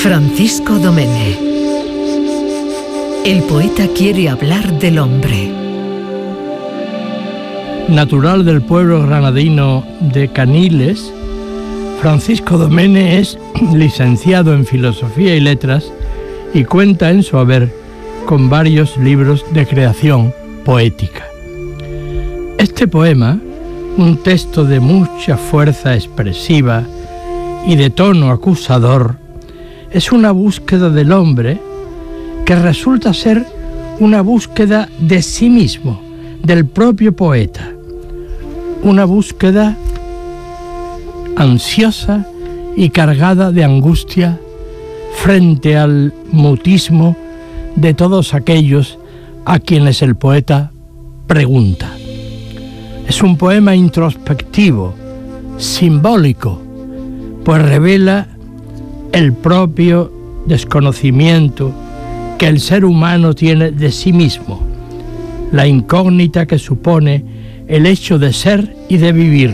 Francisco Domene. El poeta quiere hablar del hombre. Natural del pueblo granadino de Caniles, Francisco Domene es licenciado en Filosofía y Letras y cuenta en su haber con varios libros de creación poética. Este poema, un texto de mucha fuerza expresiva y de tono acusador, es una búsqueda del hombre que resulta ser una búsqueda de sí mismo, del propio poeta, una búsqueda ansiosa y cargada de angustia frente al mutismo de todos aquellos a quienes el poeta pregunta. Es un poema introspectivo, simbólico, pues revela el propio desconocimiento que el ser humano tiene de sí mismo, la incógnita que supone el hecho de ser y de vivir.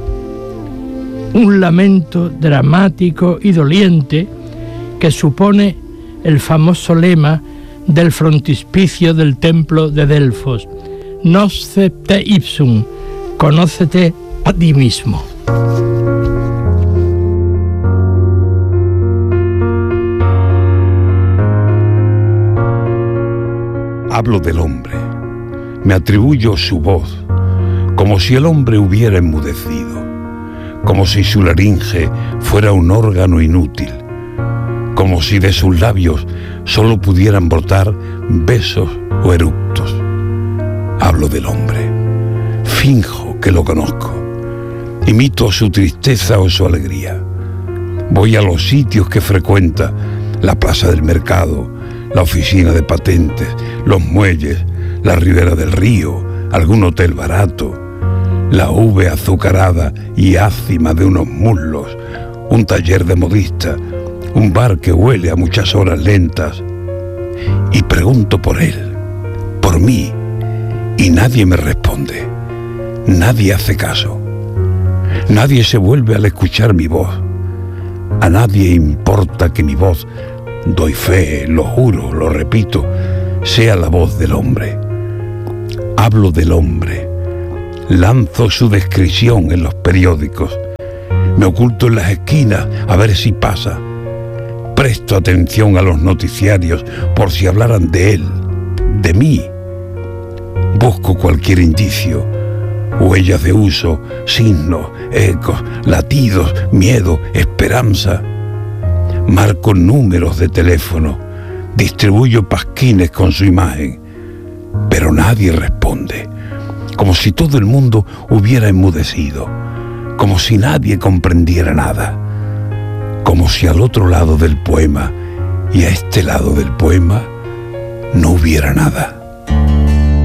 Un lamento dramático y doliente que supone el famoso lema del frontispicio del templo de Delfos: Nosce te ipsum, conócete a ti mismo. Hablo del hombre, me atribuyo su voz, como si el hombre hubiera enmudecido, como si su laringe fuera un órgano inútil, como si de sus labios solo pudieran brotar besos o eructos. Hablo del hombre, finjo que lo conozco, imito su tristeza o su alegría. Voy a los sitios que frecuenta, la plaza del mercado, la oficina de patentes, los muelles, la ribera del río, algún hotel barato, la uve azucarada y ácima de unos muslos, un taller de modista, un bar que huele a muchas horas lentas. Y pregunto por él, por mí, y nadie me responde, nadie hace caso, nadie se vuelve al escuchar mi voz. A nadie importa que mi voz, doy fe, lo juro, lo repito, sea la voz del hombre. Hablo del hombre, lanzo su descripción en los periódicos, me oculto en las esquinas a ver si pasa, presto atención a los noticiarios por si hablaran de él, de mí. Busco cualquier indicio, huellas de uso, signos, ecos, latidos, miedo, esperanza. Marco números de teléfono, distribuyo pasquines con su imagen, pero nadie responde, como si todo el mundo hubiera enmudecido, como si nadie comprendiera nada, como si al otro lado del poema y a este lado del poema no hubiera nada.